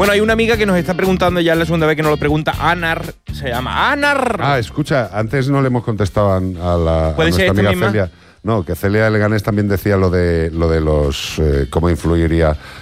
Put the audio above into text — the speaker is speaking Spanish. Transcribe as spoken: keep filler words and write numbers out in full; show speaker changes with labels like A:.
A: Bueno, hay una amiga que nos está preguntando, ya es la segunda vez que nos lo pregunta, Anar, se llama Anar.
B: Ah, escucha, antes no le hemos contestado a, a la a
A: ¿Puede ser
B: nuestra
A: esta
B: amiga
A: misma?
B: Celia. No, que Celia de Leganés también decía lo de lo de los eh, cómo influiría